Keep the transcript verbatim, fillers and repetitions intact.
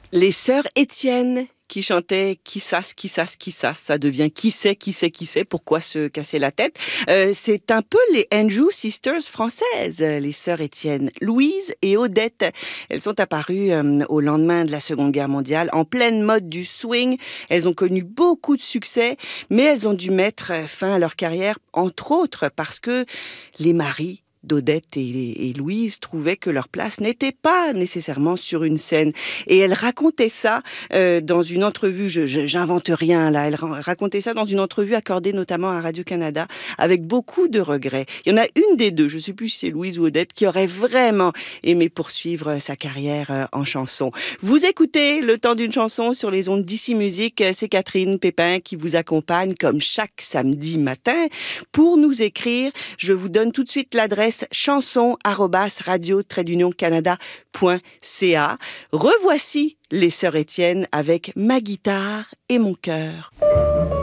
Les sœurs Étienne qui chantaient qui sasse, qui sasse, qui sasse. Ça devient qui sait, qui sait, qui sait. Pourquoi se casser la tête? euh, C'est un peu les Andrew Sisters françaises, les sœurs Étienne. Louise et Odette, elles sont apparues euh, au lendemain de la Seconde Guerre mondiale, en pleine mode du swing. Elles ont connu beaucoup de succès, mais elles ont dû mettre fin à leur carrière, entre autres parce que les maris d'Odette et, et Louise trouvaient que leur place n'était pas nécessairement sur une scène. Et elle racontait ça euh, dans une entrevue, je, je, j'invente rien là, elle racontait ça dans une entrevue accordée notamment à Radio-Canada avec beaucoup de regrets. Il y en a une des deux, je ne sais plus si c'est Louise ou Odette, qui aurait vraiment aimé poursuivre sa carrière euh, en chanson. Vous écoutez Le Temps d'une chanson sur les ondes d'Ici Musique, c'est Catherine Pépin qui vous accompagne comme chaque samedi matin. Pour nous écrire, je vous donne tout de suite l'adresse chanson arobase radio trait d'union canada point c a. Revoici les sœurs Étienne avec Ma guitare et mon cœur.